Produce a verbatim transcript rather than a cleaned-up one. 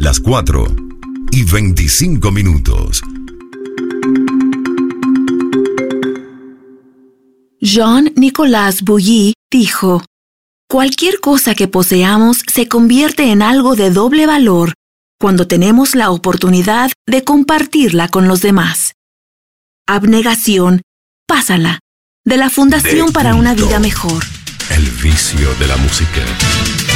Las cuatro y veinticinco minutos. Jean-Nicolas Bouilly dijo: cualquier cosa que poseamos se convierte en algo de doble valor cuando tenemos la oportunidad de compartirla con los demás. Abnegación, pásala, de la Fundación De para una Culto. Vida Mejor. El vicio de la música.